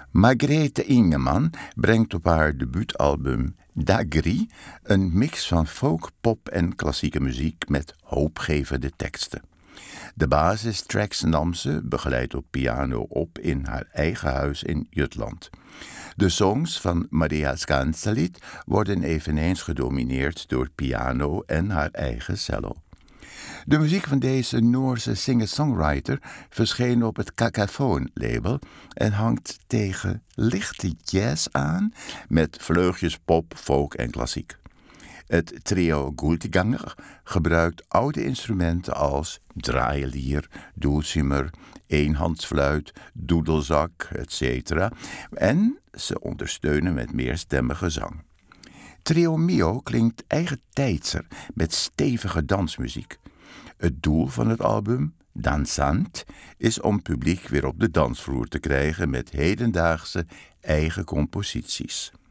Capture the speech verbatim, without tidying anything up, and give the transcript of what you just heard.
Margrethe Ingemann brengt op haar debuutalbum Dagri een mix van folk, pop en klassieke muziek met hoopgevende teksten. De basistracks nam ze, begeleid op piano, op in haar eigen huis in Jutland. De songs van Maria Skansalit worden eveneens gedomineerd door piano en haar eigen cello. De muziek van deze Noorse singer-songwriter verscheen op het Cacaphone-label en hangt tegen lichte jazz aan met vleugjes pop, folk en klassiek. Het trio Gultiganger gebruikt oude instrumenten als draailier, dulcimer, eenhandsfluit, doedelzak, et cetera. En ze ondersteunen met meerstemmige zang. Trio Mio klinkt eigentijdser met stevige dansmuziek. Het doel van het album, Dansant, is om publiek weer op de dansvloer te krijgen met hedendaagse eigen composities.